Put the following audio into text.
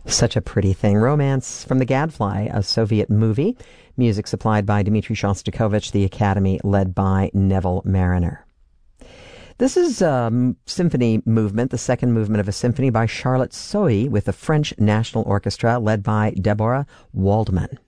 Such a pretty thing. Romance from the Gadfly, a Soviet movie. Music supplied by Dmitri Shostakovich, the Academy led by Neville Mariner. This is a symphony movement, the second movement of a symphony by Charlotte Sohi with the French National Orchestra led by Deborah Waldman.